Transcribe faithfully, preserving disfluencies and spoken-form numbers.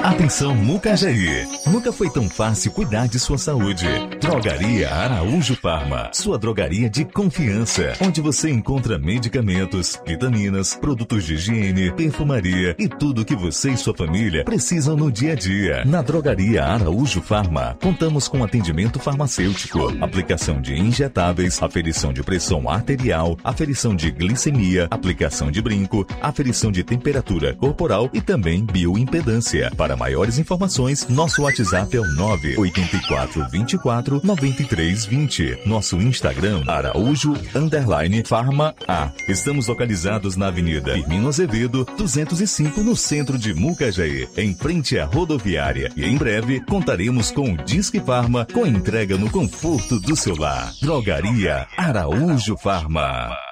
Atenção Mucajaí. Nunca foi tão fácil cuidar de sua saúde. Drogaria Araújo Farma, sua drogaria de confiança, onde você encontra medicamentos, vitaminas, produtos de higiene, perfumaria e tudo que você e sua família precisam no dia a dia. Na Drogaria Araújo Farma, contamos com atendimento farmacêutico, aplicação de injetáveis, aferição de pressão arterial, aferição de glicemia, aplicação de brinco, aferição de temperatura corporal e também bioimpedância. Para maiores informações, nosso WhatsApp é o nove oito quatro, vinte e quatro, noventa e três, vinte. Nosso Instagram, Araújo Underline Farma A. Estamos localizados na Avenida Firmino Azevedo, duzentos e cinco, no centro de Mucajaí, em frente à rodoviária. E em breve contaremos com o Disque Farma, com entrega no conforto do seu lar. Drogaria Araújo Farma.